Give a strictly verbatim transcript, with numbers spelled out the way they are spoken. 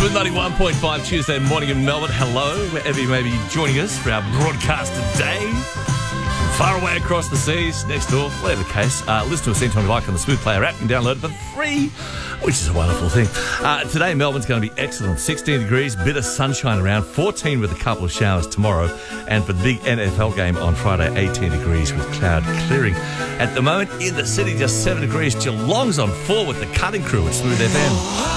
Smooth ninety-one point five Tuesday morning in Melbourne. Hello, wherever you may be joining us for our broadcast today. Far away across the seas, next door, whatever the case. Uh, listen to us anytime you like on the Smooth Player app and download it for free, which is a wonderful thing. Uh, today, Melbourne's going to be excellent. sixteen degrees, bit of sunshine around, fourteen with a couple of showers tomorrow. And for the big N F L game on Friday, eighteen degrees with cloud clearing. At the moment, in the city, just seven degrees. Geelong's on four with the cutting crew at Smooth F M.